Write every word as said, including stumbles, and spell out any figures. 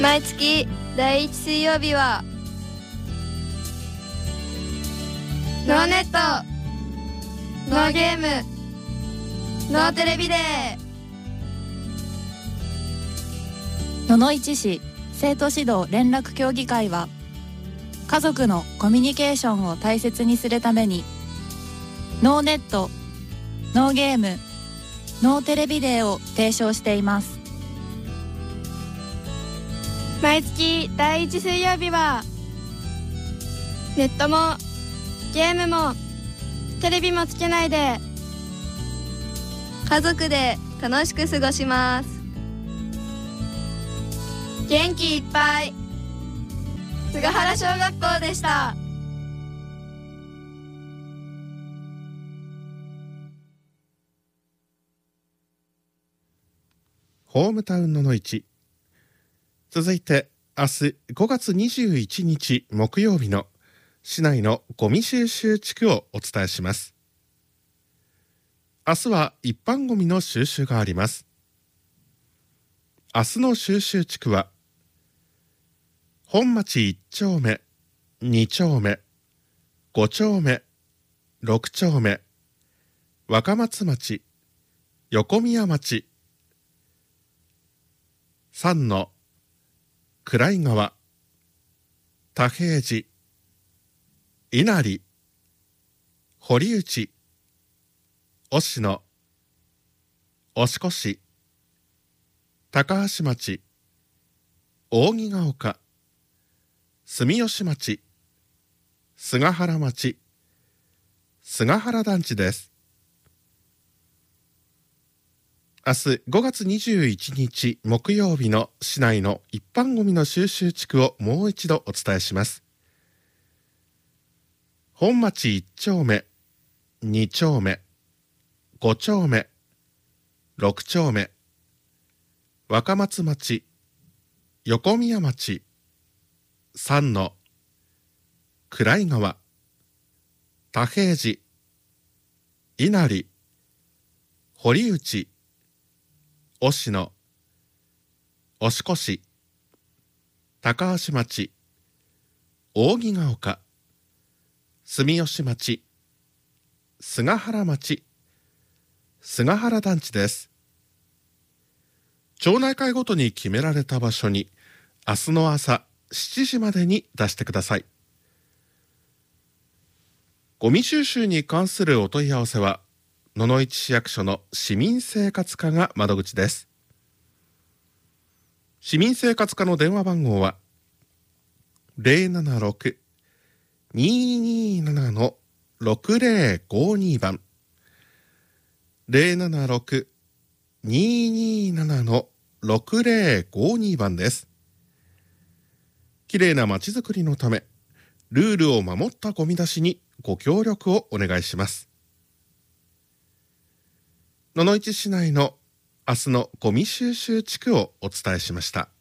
毎月第一水曜日はノーネット、ノーゲーム、ノーテレビデー。 野々市市生徒指導連絡協議会は、家族のコミュニケーションを大切にするために、ノーネット、ノーゲーム、ノーテレビデーを提唱しています。 毎月第一水曜日はネットもゲームもテレビもつけないで家族で楽しく過ごします。元気いっぱい菅原小学校でした。 ホームタウンののいち。続いて明日ごがつにじゅういちにち木曜日の市内のゴミ収集地区をお伝えします。明日は一般ゴミの収集があります。明日の収集地区は本町いっちょうめ、にちょうめ、ごちょうめ、ろくちょうめ、若松町、横宮町、三の暗井川、田平寺、稲荷、堀内、忍野、押越、高橋町、扇ヶ丘、住吉町、菅原町、菅原団地です。明日ごがつにじゅういちにち木曜日の市内の一般ゴミの収集地区をもう一度お伝えします。本町いっちょうめ、にちょうめ、ごちょうめ、ろくちょうめ、若松町、横宮町、三の暗井川、田平寺、稲荷、堀内、忍野、押越、高橋町、扇ヶ丘、住吉町、菅原町、菅原団地です。町内会ごとに決められた場所に明日の朝しちじまでに出してください。ゴミ収集に関するお問い合わせは野々市市役所の市民生活課が窓口です。市民生活課の電話番号は ゼロななろく にーにーなな のろくぜろごに番 ゼロななろく にーにーなな のろくぜろごに番です。きれいなまちづくりのためルールを守ったゴミ出しにご協力をお願いします。野々市市内の明日のゴミ収集地区をお伝えしました。